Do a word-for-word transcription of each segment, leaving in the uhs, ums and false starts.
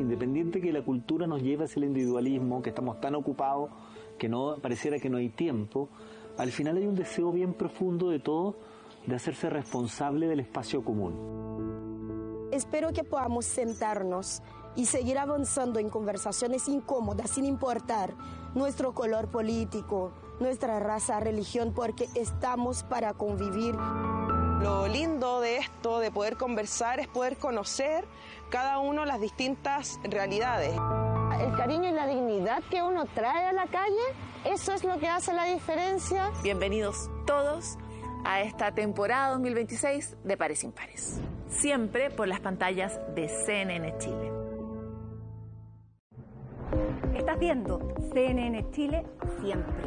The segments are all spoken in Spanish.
independiente que la cultura nos lleve hacia el individualismo, que estamos tan ocupados que no pareciera que no hay tiempo, al final hay un deseo bien profundo de todos de hacerse responsable del espacio común. Espero que podamos sentarnos y seguir avanzando en conversaciones incómodas sin importar nuestro color político, nuestra raza, religión, porque estamos para convivir. Lo lindo de esto, de poder conversar, es poder conocer cada uno las distintas realidades. El cariño y la dignidad que uno trae a la calle, eso es lo que hace la diferencia. Bienvenidos todos a esta temporada dos mil veintiséis de Pares Impares, siempre por las pantallas de C N N Chile. Estás viendo C N N Chile siempre.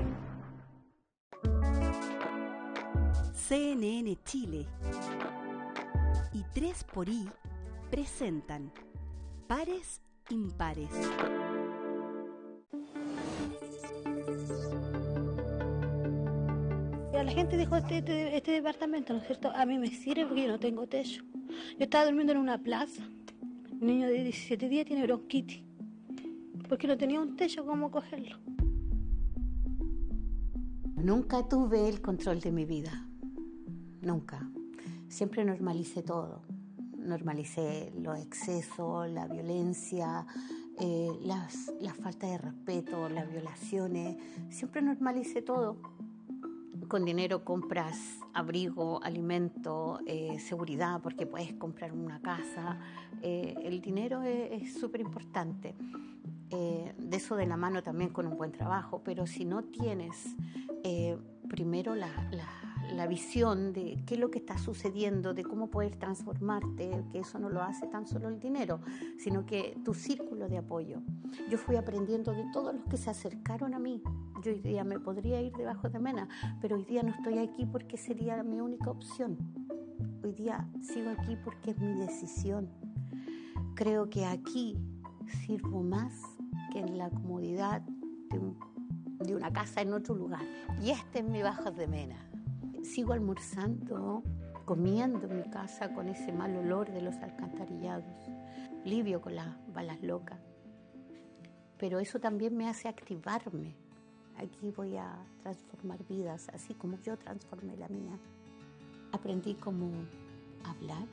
C N N Chile y tres por I presentan Pares Impares. La gente dijo, este, este, este departamento, ¿no es cierto? A mí me sirve porque yo no tengo techo. Yo estaba durmiendo en una plaza. Un niño de diecisiete días tiene bronquitis, porque no tenía un techo como cogerlo. Nunca tuve el control de mi vida. Nunca. Siempre normalicé todo. Normalicé los excesos, la violencia, eh, las, la falta de respeto, las violaciones. Siempre normalicé todo. Con dinero compras abrigo, alimento, eh, seguridad, porque puedes comprar una casa. Eh, el dinero es súper importante. Eh, de eso de la mano también con un buen trabajo, pero si no tienes eh, primero la, la, la visión de qué es lo que está sucediendo, de cómo poder transformarte, que eso no lo hace tan solo el dinero, sino que tu círculo de apoyo. Yo fui aprendiendo de todos los que se acercaron a mí. Yo hoy día me podría ir debajo de Mena, pero hoy día no estoy aquí porque sería mi única opción. Hoy día sigo aquí porque es mi decisión. Creo que aquí sirvo más que en la comodidad de, un, de una casa en otro lugar. Y este es mi Bajo de Mena. Sigo almorzando, comiendo en mi casa con ese mal olor de los alcantarillados. Livio con las balas locas. Pero eso también me hace activarme. Aquí voy a transformar vidas, así como yo transformé la mía. Aprendí cómo hablar,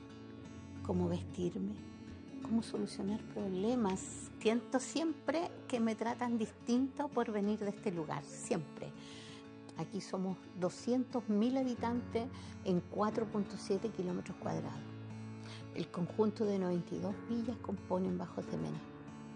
cómo vestirme, cómo solucionar problemas. Siento siempre que me tratan distinto por venir de este lugar, siempre. Aquí somos doscientos mil habitantes en cuatro punto siete kilómetros cuadrados. El conjunto de noventa y dos villas componen Bajos de Mena.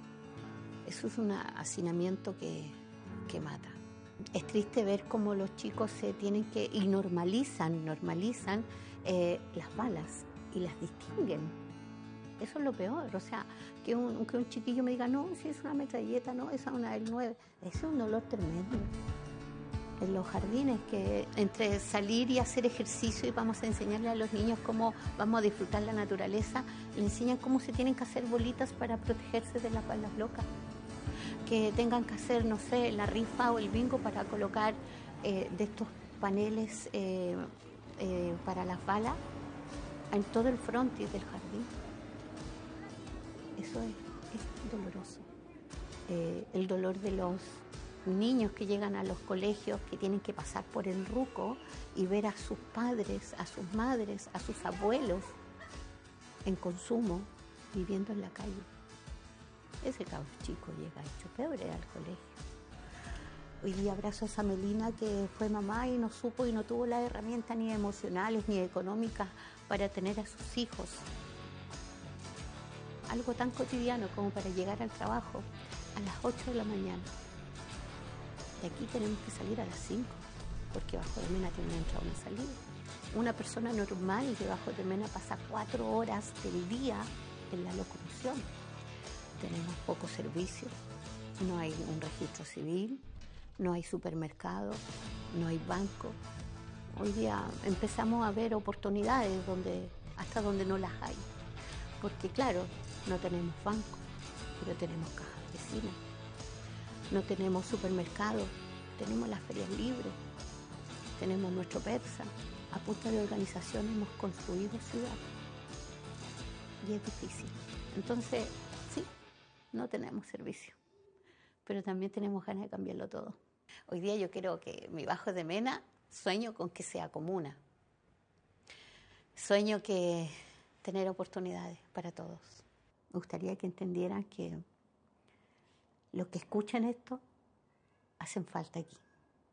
Eso es un hacinamiento que, que mata. Es triste ver cómo los chicos se tienen que, y normalizan, normalizan eh, las balas y las distinguen. Eso es lo peor, o sea, que un, que un chiquillo me diga, no, si es una metralleta, no, esa es una del nueve. Eso es un dolor tremendo. En los jardines, que entre salir y hacer ejercicio y vamos a enseñarle a los niños cómo vamos a disfrutar la naturaleza, le enseñan cómo se tienen que hacer bolitas para protegerse de las balas locas. Que tengan que hacer, no sé, la rifa o el bingo para colocar eh, de estos paneles eh, eh, para las balas en todo el frontis del jardín. Eso es, es doloroso. Eh, el dolor de los niños que llegan a los colegios, que tienen que pasar por el ruco y ver a sus padres, a sus madres, a sus abuelos en consumo, viviendo en la calle. Ese cabrón chico llega hecho pebre al colegio. Hoy día abrazo a esa Melina que fue mamá y no supo y no tuvo las herramientas ni emocionales ni económicas para tener a sus hijos. Algo tan cotidiano como para llegar al trabajo a las ocho de la mañana. De aquí tenemos que salir a las cinco, porque Bajo de Mena tiene una entrada y una salida. Una persona normal de Bajo de Mena pasa cuatro horas del día en la locomoción. Tenemos pocos servicios, no hay un registro civil, no hay supermercado, no hay banco. Hoy día empezamos a ver oportunidades donde, hasta donde no las hay. Porque claro, no tenemos banco, pero tenemos cajas vecinas. No tenemos supermercado, tenemos las ferias libres, tenemos nuestro PEPSA. A punta de organización hemos construido ciudad. Y es difícil. Entonces, sí, no tenemos servicio, pero también tenemos ganas de cambiarlo todo. Hoy día yo quiero que mi Bajo de Mena, sueño con que sea comuna. Sueño que tener oportunidades para todos. Me gustaría que entendieran que los que escuchan esto hacen falta aquí.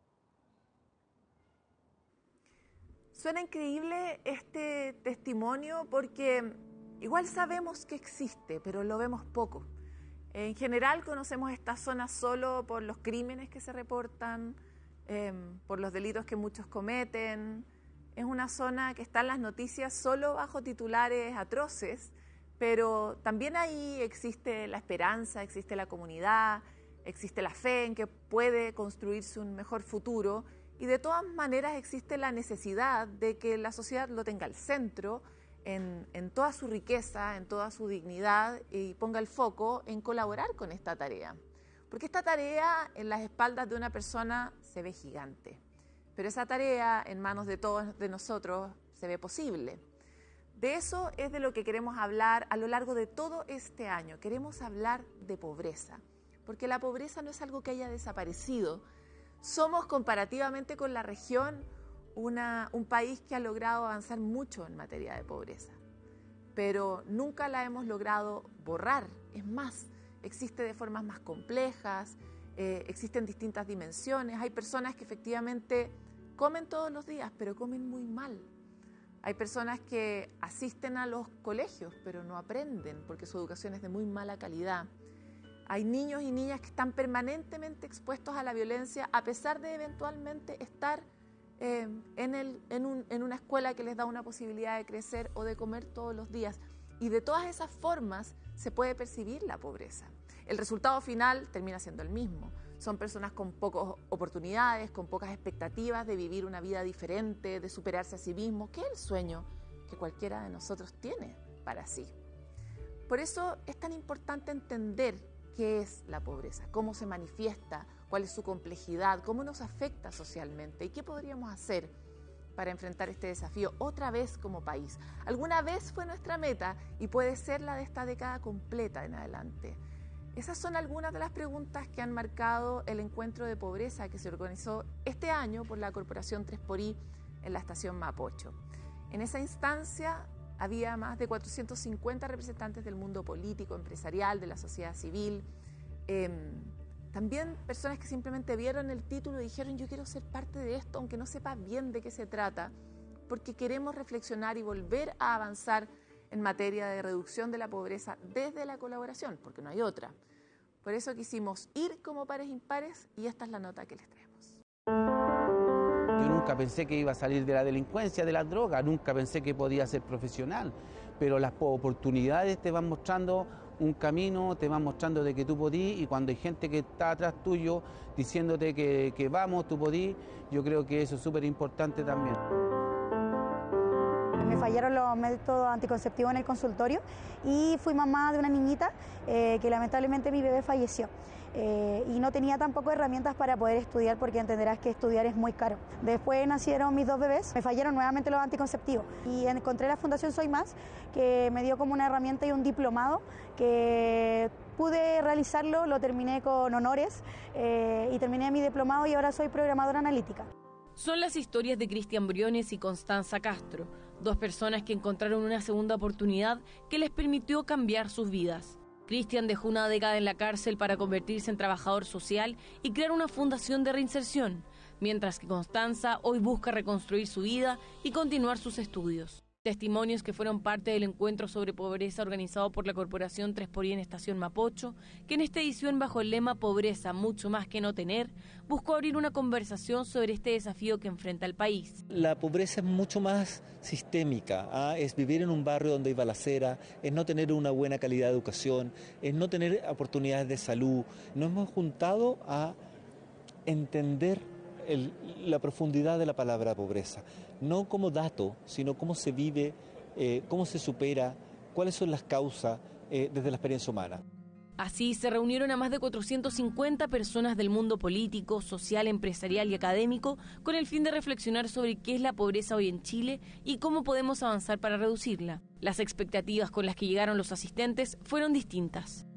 Suena increíble este testimonio porque igual sabemos que existe, pero lo vemos poco. En general conocemos esta zona solo por los crímenes que se reportan, eh, por los delitos que muchos cometen. Es una zona que está en las noticias solo bajo titulares atroces, pero también ahí existe la esperanza, existe la comunidad, existe la fe en que puede construirse un mejor futuro. Y de todas maneras existe la necesidad de que la sociedad lo tenga al centro, en, en toda su riqueza, en toda su dignidad, y ponga el foco en colaborar con esta tarea. Porque esta tarea en las espaldas de una persona se ve gigante, pero esa tarea en manos de todos de nosotros se ve posible. De eso es de lo que queremos hablar a lo largo de todo este año. Queremos hablar de pobreza, porque la pobreza no es algo que haya desaparecido. Somos, comparativamente con la región, una, un país que ha logrado avanzar mucho en materia de pobreza, pero nunca la hemos logrado borrar. Es más, existe de formas más complejas, eh, existen distintas dimensiones. Hay personas que efectivamente comen todos los días, pero comen muy mal. Hay personas que asisten a los colegios, pero no aprenden porque su educación es de muy mala calidad. Hay niños y niñas que están permanentemente expuestos a la violencia a pesar de eventualmente estar eh, en, el, en, un, en una escuela que les da una posibilidad de crecer o de comer todos los días. Y de todas esas formas se puede percibir la pobreza. El resultado final termina siendo el mismo. Son personas con pocas oportunidades, con pocas expectativas de vivir una vida diferente, de superarse a sí mismos, que es el sueño que cualquiera de nosotros tiene para sí. Por eso es tan importante entender qué es la pobreza, cómo se manifiesta, cuál es su complejidad, cómo nos afecta socialmente y qué podríamos hacer para enfrentar este desafío otra vez como país. Alguna vez fue nuestra meta y puede ser la de esta década completa en adelante. Esas son algunas de las preguntas que han marcado el encuentro de pobreza que se organizó este año por la Corporación tres por I en la estación Mapocho. En esa instancia había más de cuatrocientos cincuenta representantes del mundo político, empresarial, de la sociedad civil. Eh, también personas que simplemente vieron el título y dijeron: yo quiero ser parte de esto, aunque no sepa bien de qué se trata, porque queremos reflexionar y volver a avanzar en materia de reducción de la pobreza desde la colaboración, porque no hay otra. Por eso quisimos ir como pares impares y esta es la nota que les traemos. Yo nunca pensé que iba a salir de la delincuencia, de la droga, nunca pensé que podía ser profesional, pero las oportunidades te van mostrando un camino, te van mostrando de que tú podís, y cuando hay gente que está atrás tuyo diciéndote que, que vamos, tú podís, yo creo que eso es súper importante también. Me fallaron los métodos anticonceptivos en el consultorio y fui mamá de una niñita eh, que lamentablemente mi bebé falleció. Eh, y no tenía tampoco herramientas para poder estudiar, porque entenderás que estudiar es muy caro. Después nacieron mis dos bebés, me fallaron nuevamente los anticonceptivos y encontré la Fundación Soy Más, que me dio como una herramienta y un diplomado que pude realizarlo, lo terminé con honores eh, y terminé mi diplomado y ahora soy programadora analítica. Son las historias de Cristian Briones y Constanza Castro, dos personas que encontraron una segunda oportunidad que les permitió cambiar sus vidas. Cristian dejó una década en la cárcel para convertirse en trabajador social y crear una fundación de reinserción, mientras que Constanza hoy busca reconstruir su vida y continuar sus estudios. Testimonios que fueron parte del encuentro sobre pobreza organizado por la Corporación tres por I en Estación Mapocho, que en esta edición, bajo el lema Pobreza, mucho más que no tener, buscó abrir una conversación sobre este desafío que enfrenta el país. La pobreza es mucho más sistémica, ¿ah? Es vivir en un barrio donde hay balacera, es no tener una buena calidad de educación, es no tener oportunidades de salud. Nos hemos juntado a entender el, la profundidad de la palabra pobreza, no como dato, sino cómo se vive, eh, cómo se supera, cuáles son las causas eh, desde la experiencia humana. Así se reunieron a más de cuatrocientas cincuenta personas del mundo político, social, empresarial y académico con el fin de reflexionar sobre qué es la pobreza hoy en Chile y cómo podemos avanzar para reducirla. Las expectativas con las que llegaron los asistentes fueron distintas.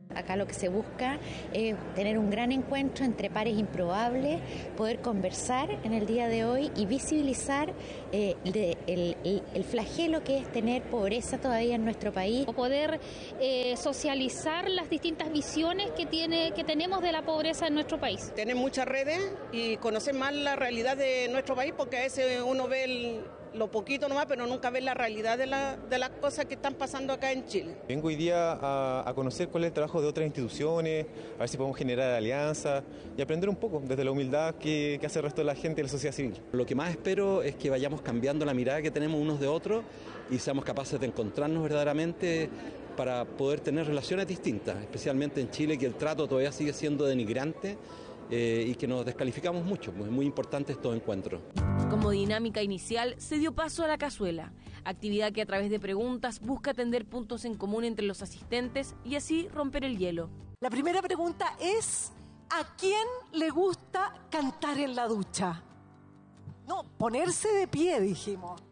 Acá lo que se busca es tener un gran encuentro entre pares improbables, poder conversar en el día de hoy y visibilizar eh, de, el, el, el flagelo que es tener pobreza todavía en nuestro país. Poder eh, socializar las distintas visiones que, tiene, que tenemos de la pobreza en nuestro país. Tener muchas redes y conocer más la realidad de nuestro país, porque a veces uno ve el, lo poquito nomás, pero nunca ve la realidad de, la, de las cosas que están pasando acá en Chile. Vengo hoy día a, a conocer cuál es el trabajo de otras instituciones, a ver si podemos generar alianzas y aprender un poco desde la humildad que, que hace el resto de la gente de la sociedad civil. Lo que más espero es que vayamos cambiando la mirada que tenemos unos de otros y seamos capaces de encontrarnos verdaderamente para poder tener relaciones distintas, especialmente en Chile, que el trato todavía sigue siendo denigrante eh, y que nos descalificamos mucho. Es muy importante estos encuentros. Como dinámica inicial, se dio paso a la cazuela, actividad que a través de preguntas busca atender puntos en común entre los asistentes y así romper el hielo. La primera pregunta es, ¿a quién le gusta cantar en la ducha? No, ponerse de pie, dijimos.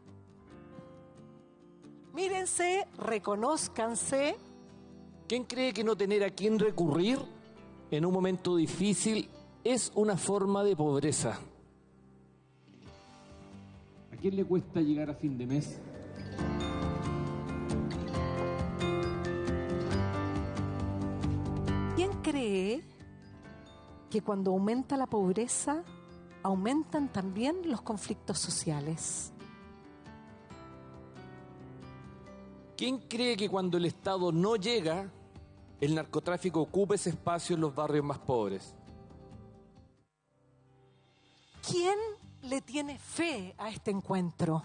Mírense, reconózcanse. ¿Quién cree que no tener a quién recurrir en un momento difícil es una forma de pobreza? ¿A quién le cuesta llegar a fin de mes? ¿Quién cree que cuando aumenta la pobreza, aumentan también los conflictos sociales? ¿Quién cree que cuando el Estado no llega, el narcotráfico ocupa ese espacio en los barrios más pobres? ¿Quién le tiene fe a este encuentro?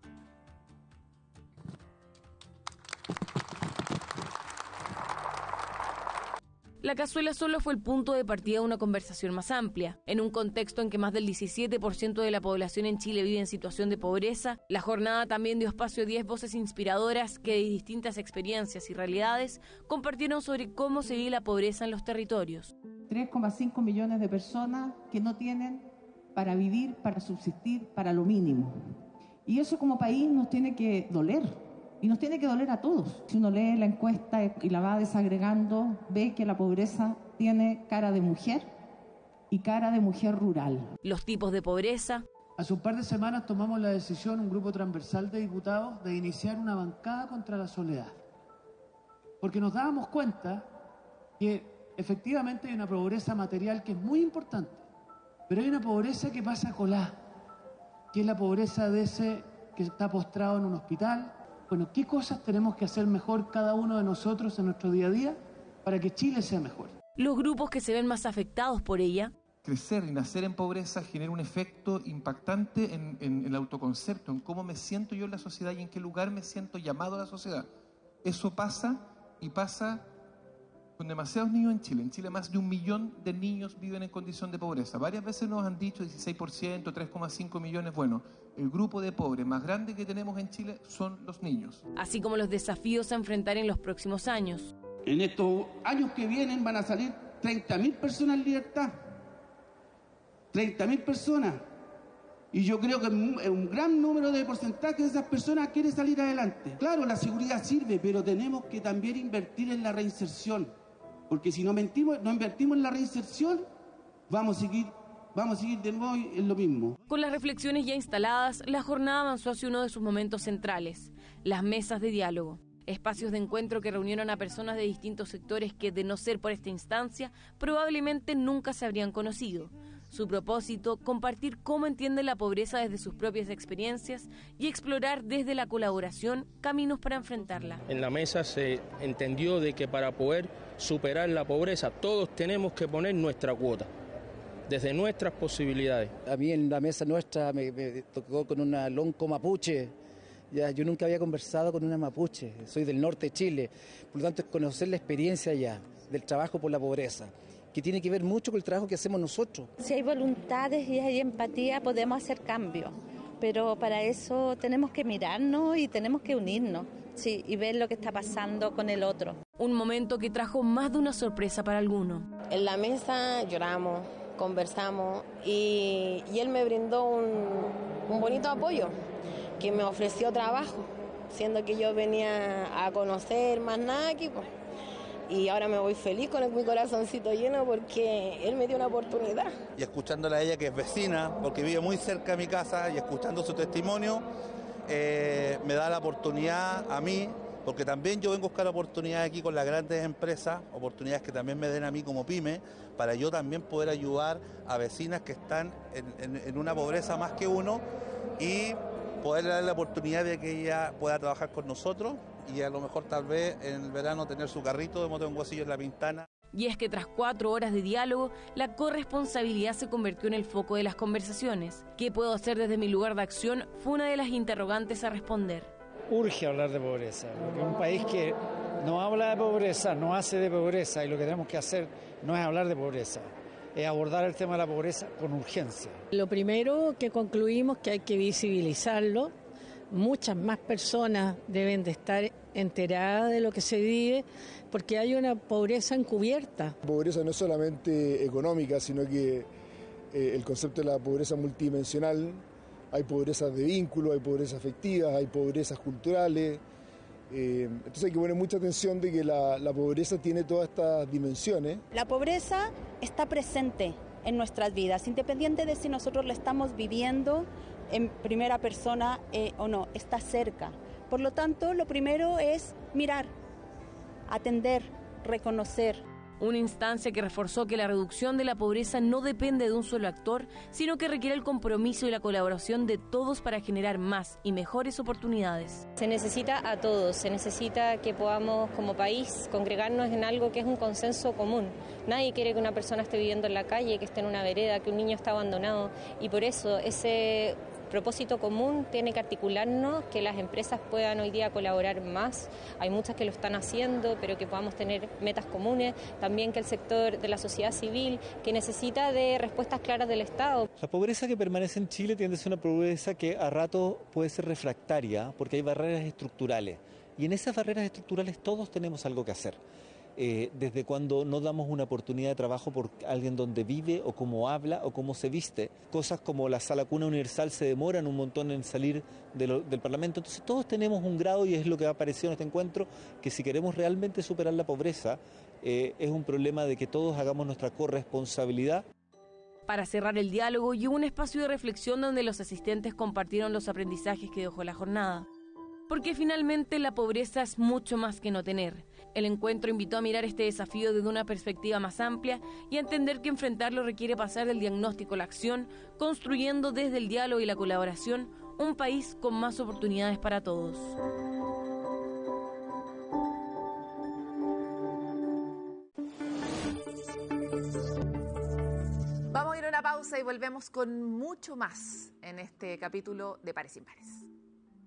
La cazuela solo fue el punto de partida de una conversación más amplia. En un contexto en que más del diecisiete por ciento de la población en Chile vive en situación de pobreza, la jornada también dio espacio a diez voces inspiradoras que de distintas experiencias y realidades compartieron sobre cómo se vive la pobreza en los territorios. tres coma cinco millones de personas que no tienen para vivir, para subsistir, para lo mínimo. Y eso como país nos tiene que doler. Y nos tiene que doler a todos. Si uno lee la encuesta y la va desagregando, ve que la pobreza tiene cara de mujer y cara de mujer rural. Los tipos de pobreza. Hace un par de semanas tomamos la decisión, un grupo transversal de diputados, de iniciar una bancada contra la soledad. Porque nos dábamos cuenta que efectivamente hay una pobreza material que es muy importante, pero hay una pobreza que pasa colá, que es la pobreza de ese que está postrado en un hospital. Bueno, ¿qué cosas tenemos que hacer mejor cada uno de nosotros en nuestro día a día para que Chile sea mejor? Los grupos que se ven más afectados por ella. Crecer y nacer en pobreza genera un efecto impactante en, en el autoconcepto, en cómo me siento yo en la sociedad y en qué lugar me siento llamado a la sociedad. Eso pasa y pasa con demasiados niños en Chile. En Chile más de un millón de niños viven en condición de pobreza. Varias veces nos han dicho dieciséis por ciento, tres coma cinco millones. Bueno, el grupo de pobres más grande que tenemos en Chile son los niños. Así como los desafíos a enfrentar en los próximos años. En estos años que vienen van a salir treinta mil personas en libertad. treinta mil personas. Y yo creo que un gran número de porcentaje de esas personas quiere salir adelante. Claro, la seguridad sirve, pero tenemos que también invertir en la reinserción. Porque si no, mentimos, no invertimos en la reinserción, vamos a seguir, vamos a seguir de nuevo en lo mismo. Con las reflexiones ya instaladas, la jornada avanzó hacia uno de sus momentos centrales, las mesas de diálogo. Espacios de encuentro que reunieron a personas de distintos sectores que, de no ser por esta instancia, probablemente nunca se habrían conocido. Su propósito, compartir cómo entienden la pobreza desde sus propias experiencias y explorar desde la colaboración caminos para enfrentarla. En la mesa se entendió de que para poder superar la pobreza todos tenemos que poner nuestra cuota, desde nuestras posibilidades. A mí en la mesa nuestra me, me tocó con una lonco mapuche. Ya, yo nunca había conversado con una mapuche, soy del norte de Chile, por lo tanto es conocer la experiencia ya del trabajo por la pobreza, que tiene que ver mucho con el trabajo que hacemos nosotros. Si hay voluntades y hay empatía, podemos hacer cambios, pero para eso tenemos que mirarnos y tenemos que unirnos, sí, y ver lo que está pasando con el otro. Un momento que trajo más de una sorpresa para algunos. En la mesa lloramos, conversamos y, y él me brindó un, un bonito apoyo, que me ofreció trabajo, siendo que yo venía a conocer más nada aquí, pues. y ahora me voy feliz con mi corazoncito lleno porque él me dio una oportunidad. Y escuchándola a ella, que es vecina, porque vive muy cerca de mi casa, y escuchando su testimonio, eh, me da la oportunidad a mí, porque también yo vengo a buscar oportunidades aquí con las grandes empresas, oportunidades que también me den a mí como pyme, para yo también poder ayudar a vecinas que están en, en, en una pobreza más que uno, y poder darle la oportunidad de que ella pueda trabajar con nosotros y a lo mejor tal vez en el verano tener su carrito de motonguacillo en La Pintana. Y es que tras cuatro horas de diálogo, la corresponsabilidad se convirtió en el foco de las conversaciones. ¿Qué puedo hacer desde mi lugar de acción? Fue una de las interrogantes a responder. Urge hablar de pobreza, porque un país que no habla de pobreza, no hace de pobreza, y lo que tenemos que hacer no es hablar de pobreza, es abordar el tema de la pobreza con urgencia. Lo primero que concluimos que hay que visibilizarlo. Muchas más personas deben de estar enteradas de lo que se vive, porque hay una pobreza encubierta. La pobreza no es solamente económica, sino que eh, el concepto de la pobreza multidimensional. Hay pobrezas de vínculo, hay pobrezas afectivas, hay pobrezas culturales. Eh, entonces hay que poner mucha atención de que la, la pobreza tiene todas estas dimensiones. La pobreza está presente en nuestras vidas, independiente de si nosotros la estamos viviendo en primera persona eh, o no, está cerca. Por lo tanto, lo primero es mirar, atender, reconocer. Una instancia que reforzó que la reducción de la pobreza no depende de un solo actor, sino que requiere el compromiso y la colaboración de todos para generar más y mejores oportunidades. Se necesita a todos, se necesita que podamos como país congregarnos en algo que es un consenso común. Nadie quiere que una persona esté viviendo en la calle, que esté en una vereda, que un niño esté abandonado, y por eso ese propósito común tiene que articularnos, que las empresas puedan hoy día colaborar más. Hay muchas que lo están haciendo, pero que podamos tener metas comunes. También que el sector de la sociedad civil, que necesita de respuestas claras del Estado. La pobreza que permanece en Chile tiende a ser una pobreza que a rato puede ser refractaria, porque hay barreras estructurales. Y en esas barreras estructurales todos tenemos algo que hacer. Eh, desde cuando no damos una oportunidad de trabajo por alguien donde vive o cómo habla o cómo se viste. Cosas como la sala cuna universal se demoran un montón en salir de lo, del Parlamento. Entonces todos tenemos un grado, y es lo que ha aparecido en este encuentro, que si queremos realmente superar la pobreza, eh, es un problema de que todos hagamos nuestra corresponsabilidad. Para cerrar el diálogo, llegó un espacio de reflexión donde los asistentes compartieron los aprendizajes que dejó la jornada. Porque finalmente la pobreza es mucho más que no tener. El encuentro invitó a mirar este desafío desde una perspectiva más amplia y a entender que enfrentarlo requiere pasar del diagnóstico a la acción, construyendo desde el diálogo y la colaboración un país con más oportunidades para todos. Vamos a ir a una pausa y volvemos con mucho más en este capítulo de Pares Impares.